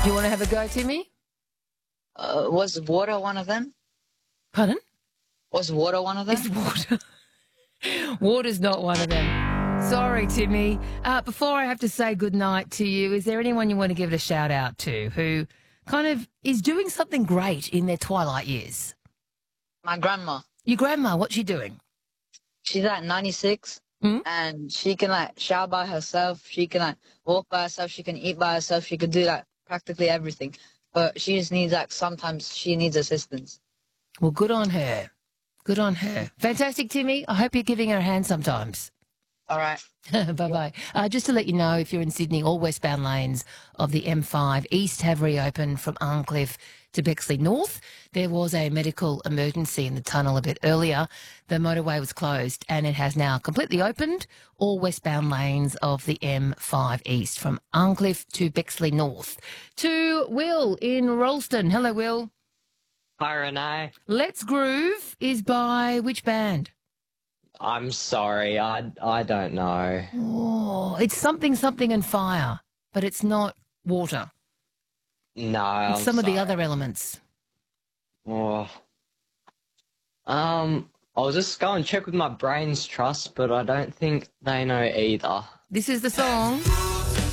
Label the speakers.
Speaker 1: Do you want to have a go, Timmy?
Speaker 2: Was water one of them?
Speaker 1: Pardon?
Speaker 2: Was water one of them?
Speaker 1: It's water. Water's not one of them. Sorry, Timmy. Before I have to say goodnight to you, is there anyone you want to give it a shout out to who kind of is doing something great in their twilight years?
Speaker 2: My grandma.
Speaker 1: Your grandma, what's she doing?
Speaker 2: She's at 96, and she can like shower by herself. She can like walk by herself. She can eat by herself. She can do like practically everything. But she just needs like sometimes she needs assistance.
Speaker 1: Well, good on her. Good on her. Fantastic, Timmy. I hope you're giving her a hand sometimes.
Speaker 2: All right.
Speaker 1: Bye-bye. Just to let you know, if you're in Sydney, all westbound lanes of the M5 East have reopened from Arncliffe to Bexley North. There was a medical emergency in the tunnel a bit earlier. The motorway was closed and it has now completely opened. All westbound lanes of the M5 East from Arncliffe to Bexley North. To Will in Rolleston. Hello, Will.
Speaker 3: Hi, Renee.
Speaker 1: Let's Groove is by which band?
Speaker 3: I'm sorry, I don't know.
Speaker 1: Oh, it's something and fire, but it's not water.
Speaker 3: No,
Speaker 1: It's some of the other elements.
Speaker 3: Oh. I'll just go and check with my brain's trust, but I don't think they know either.
Speaker 1: This is the song.